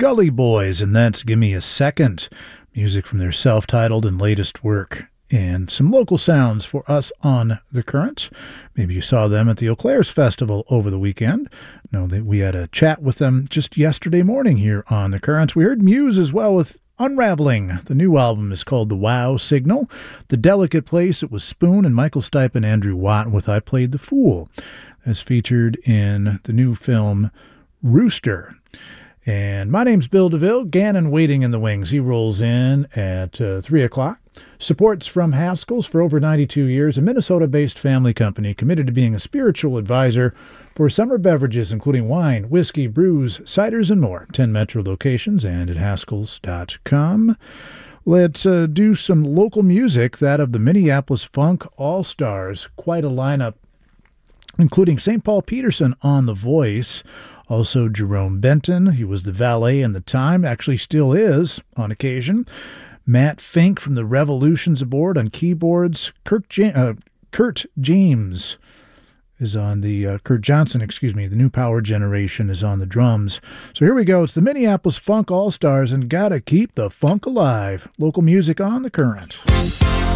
Gully Boys, and that's Give Me a Second. Music from their self-titled and latest work. And some local sounds for us on The Current. Maybe you saw them at the Eau Claire's Festival over the weekend. Know that we had a chat with them just yesterday morning here on The Current. We heard Muse as well with Unraveling. The new album is called The Wow Signal. The Delicate Place, it was Spoon and Michael Stipe and Andrew Watt with I Played the Fool. That's featured in the new film Rooster. And my name's Bill DeVille. Gannon waiting in the wings. He rolls in at 3 o'clock. Supports from Haskell's for over 92 years, a Minnesota-based family company committed to being a spiritual advisor for summer beverages, including wine, whiskey, brews, ciders, and more. 10 metro locations and at haskells.com. Let's do some local music, that of the Minneapolis Funk All-Stars. Quite a lineup, including St. Paul Peterson on The Voice. Also Jerome Benton, he was the valet in the time, actually still is on occasion. Matt Fink from the Revolutions Aboard on keyboards. Kurt James is on the, Kurt Johnson, the New Power Generation is on the drums. So here we go. It's the Minneapolis Funk All-Stars and gotta keep the funk alive. Local music on The Current.